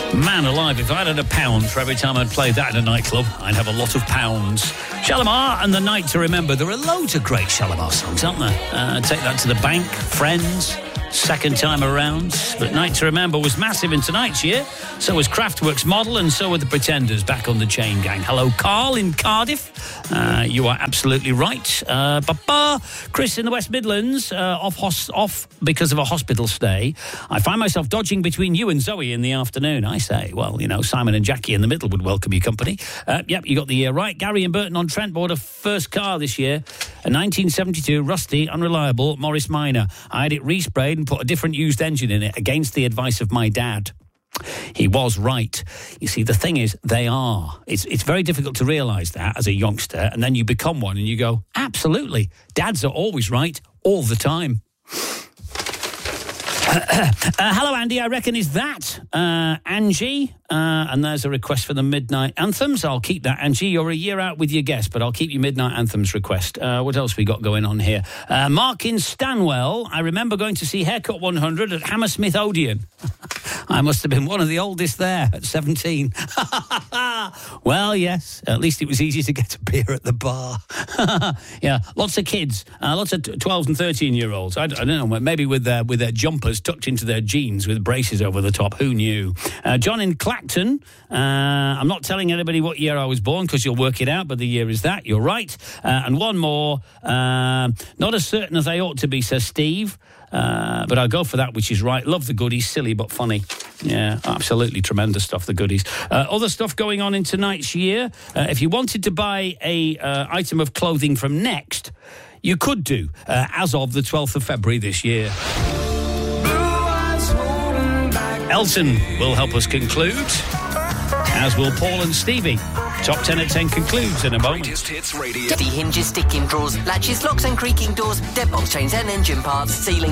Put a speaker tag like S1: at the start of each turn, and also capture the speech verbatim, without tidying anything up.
S1: Man alive, if I'd had a pound for every time I'd played that in a nightclub, I'd have a lot of pounds. Shalimar and The Night to Remember. There are loads of great Shalimar songs, aren't there? Uh, Take That to the Bank, Friends, Second Time Around. But Night to Remember was massive in tonight's year. So was Kraftwerk's Model, and so were the Pretenders back on the Chain Gang. Hello, Carl in Cardiff. Uh, you are absolutely right. Uh, ba-ba. Chris in the West Midlands, uh, off, hos- off because of a hospital stay. I find myself dodging between you and Zoe in the afternoon. I say, well, you know, Simon and Jackie in the middle would welcome your company. Uh, yep, you got the year right. Gary and Burton on Trent bought a first car this year. A nineteen seventy-two rusty, unreliable Morris Minor. I had it resprayed and put a different used engine in it against the advice of my dad. He was right. You see, the thing is, they are. It's it's very difficult to realise that as a youngster, and then you become one and you go, absolutely, dads are always right all the time. uh, hello, Andy. I reckon is that uh, Angie? Uh, and there's a request for the Midnight Anthems. I'll keep that, Angie. You're a year out with your guest, but I'll keep your Midnight Anthems request. Uh, what else we got going on here? Uh, Mark in Stanwell. I remember going to see Haircut one hundred at Hammersmith Odeon. I must have been one of the oldest there at seventeen. Well, yes, at least it was easy to get a beer at the bar. Yeah, lots of kids, uh, lots of twelve and thirteen-year-olds. I, I don't know, maybe with their, with their jumpers tucked into their jeans with braces over the top. Who knew? Uh, John in Clacton. Uh, I'm not telling anybody what year I was born because you'll work it out, but the year is that. You're right. Uh, and one more. Uh, not as certain as I ought to be, says Steve. Uh, but I'll go for that, which is right. Love the goodies, silly but funny. Yeah, absolutely tremendous stuff, the goodies. Uh, other stuff going on in tonight's year. Uh, if you wanted to buy a uh, item of clothing from Next, you could do, uh, as of the twelfth of February this year. Elton will help us conclude, as will Paul and Stevie. Top ten at ten concludes in a moment.
S2: Greatest Hits Radio.
S3: Hinges, sticking drawers, latches, locks and creaking doors, deadbolts, chains and engine parts, ceiling